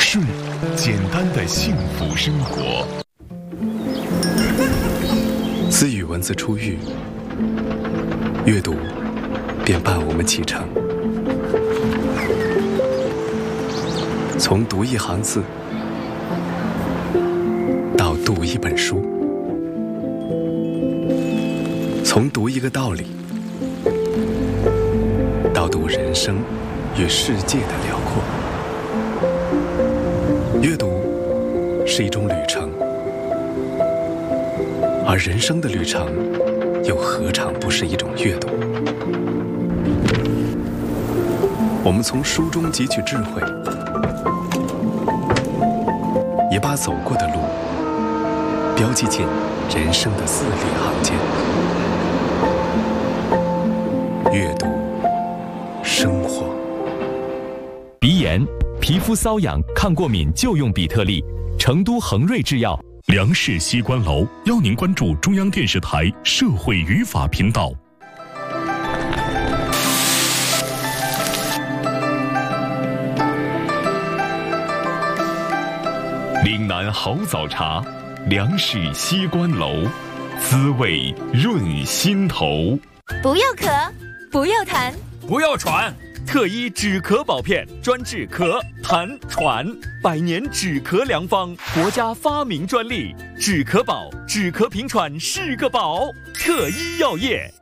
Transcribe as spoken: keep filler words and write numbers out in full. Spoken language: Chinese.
是简单的幸福生活。 自语文字出狱，阅读便伴我们启程。从读一行字到读一本书，从读一个道理到读人生与世界的辽阔。阅读是一种旅程，而人生的旅程又何尝不是一种阅读？我们从书中汲取智慧，也把走过的路标记进人生的字里行间。阅读生活。 鼻炎、皮肤瘙痒、抗过敏就用比特利。成都恒瑞制药。 梁氏西关楼邀您关注中央电视台社会语法频道。岭南好早茶，梁氏西关楼，滋味润心头。 不要咳，不要痰， 不要喘。特医止咳宝片，专治咳、痰、喘，百年止咳良方，国家发明专利。止咳宝，止咳平喘是个宝。特医药业。